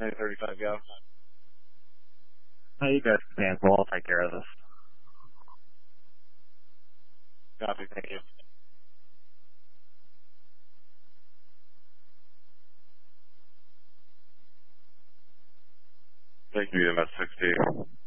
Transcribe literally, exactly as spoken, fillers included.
nine thirty-five, go. Hey, you guys can cancel. I'll take care of this. Copy, thank you. Thank you, E M S sixty.